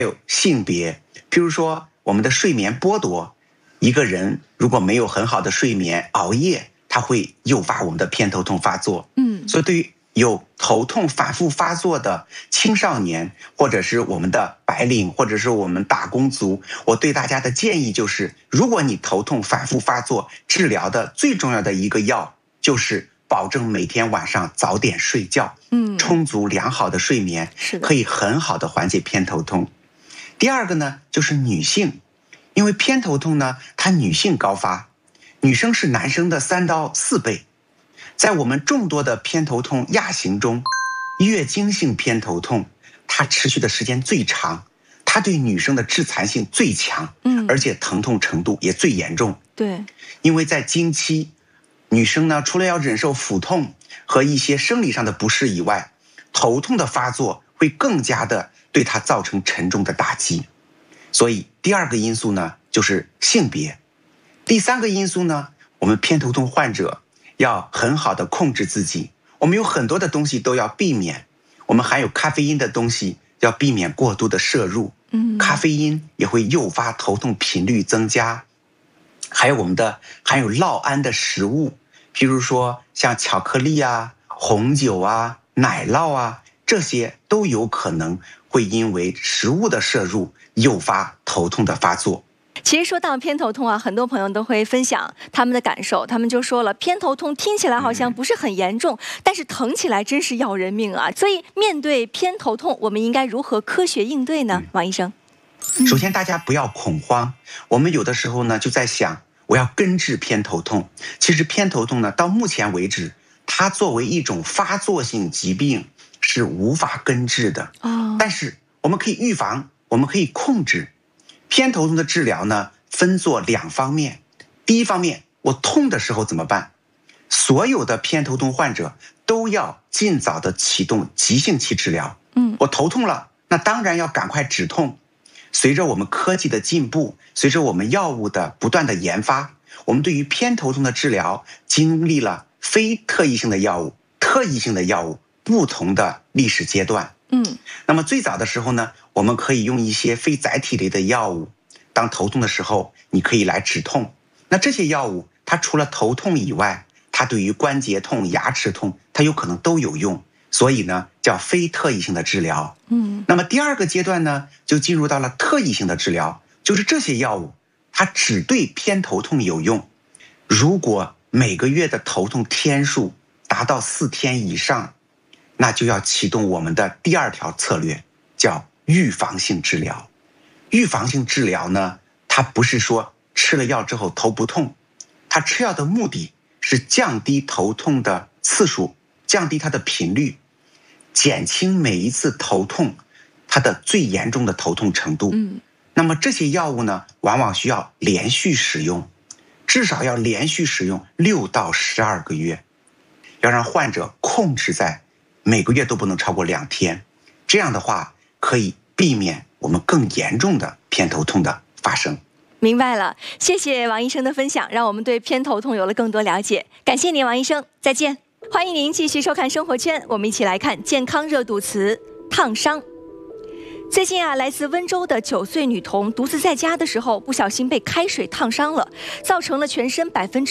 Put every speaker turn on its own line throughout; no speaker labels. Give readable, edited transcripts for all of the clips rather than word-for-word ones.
有性别，譬如说我们的睡眠剥夺，一个人如果没有很好的睡眠，熬夜，它会诱发我们的偏头痛发作。所以对于有头痛反复发作的青少年，或者是我们的白领，或者是我们打工族，我对大家的建议就是，如果你头痛反复发作，治疗的最重要的一个药就是保证每天晚上早点睡觉，充足良好的睡眠，可以很好的缓解偏头痛。第二个呢，就是女性，因为偏头痛呢，它女性高发，女生是男生的3到4倍。在我们众多的偏头痛亚型中，月经性偏头痛它持续的时间最长，它对女生的致残性最强，而且疼痛程度也最严重。
对，
因为在经期，女生呢除了要忍受腹痛和一些生理上的不适以外，头痛的发作会更加的对她造成沉重的打击。所以第二个因素呢就是性别。第三个因素呢，我们偏头痛患者要很好的控制自己，我们有很多的东西都要避免，我们含有咖啡因的东西要避免过度的摄入，咖啡因也会诱发头痛频率增加。还有我们的含有酪胺的食物，譬如说像巧克力啊、红酒啊、奶酪啊，这些都有可能会因为食物的摄入诱发头痛的发作。
其实说到偏头痛啊，很多朋友都会分享他们的感受，他们就说了，偏头痛听起来好像不是很严重，但是疼起来真是要人命啊。所以面对偏头痛，我们应该如何科学应对呢？王医生。
首先大家不要恐慌，我们有的时候呢就在想，我要根治偏头痛。其实偏头痛呢，到目前为止，它作为一种发作性疾病是无法根治的。但是我们可以预防，我们可以控制。偏头痛的治疗呢，分作2方面。第一方面，我痛的时候怎么办？所有的偏头痛患者都要尽早的启动急性期治疗。我头痛了，那当然要赶快止痛。随着我们科技的进步，随着我们药物的不断的研发，我们对于偏头痛的治疗经历了非特异性的药物、特异性的药物不同的历史阶段。那么最早的时候呢，我们可以用一些非载体类的药物，当头痛的时候，你可以来止痛。那这些药物，它除了头痛以外，它对于关节痛、牙齿痛，它有可能都有用。所以呢，叫非特异性的治疗。那么第二个阶段呢，就进入到了特异性的治疗，就是这些药物，它只对偏头痛有用。如果每个月的头痛天数达到4天以上，那就要启动我们的第2条策略，叫预防性治疗。预防性治疗呢，它不是说吃了药之后头不痛，它吃药的目的是降低头痛的次数，降低它的频率，减轻每一次头痛它的最严重的头痛程度。那么这些药物呢，往往需要连续使用，至少要连续使用6到12个月，要让患者控制在每个月都不能超过2天，这样的话可以避免我们更严重的偏头痛的发生。
明白了，谢谢王医生的分享，让我们对偏头痛有了更多了解。感谢您，王医生，再见。欢迎您继续收看生活圈，我们一起来看健康热度词烫伤。最近啊，来自温州的9岁女童独自在家的时候，不小心被开水烫伤了，造成了全身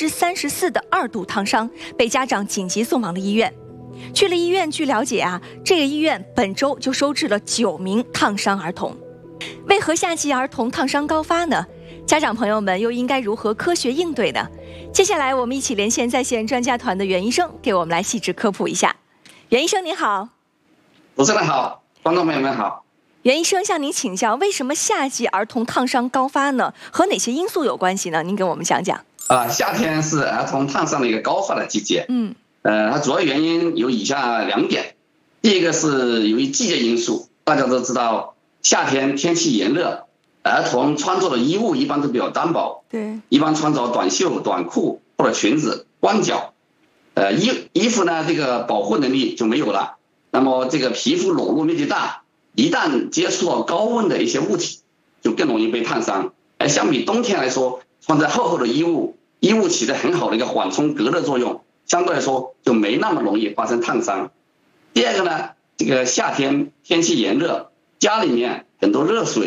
34%的2度烫伤，被家长紧急送往了医院。去了医院，据了解啊，这个医院本周就收治了9名烫伤儿童。为何夏季儿童烫伤高发呢？家长朋友们又应该如何科学应对呢？接下来我们一起连线在线专家团的袁医生，给我们来细致科普一下。袁医生您好。
主持人好，观众朋友们好。
袁医生向您请教，为什么夏季儿童烫伤高发呢？和哪些因素有关系呢？您给我们讲讲。
夏天是儿童烫伤的一个高发的季节。它主要原因有以下2点。第一个是由于季节因素，大家都知道夏天天气炎热，儿童穿着的衣物一般都比较单薄，一般穿着短袖、短裤或者裙子，光脚，衣服呢这个保护能力就没有了，那么这个皮肤裸露面积大，一旦接触到高温的一些物体，就更容易被烫伤。而相比冬天来说，穿着厚厚的衣物起着很好的一个缓冲隔热作用，相对来说就没那么容易发生烫伤。第二个呢，这个夏天天气炎热，家里面很多热水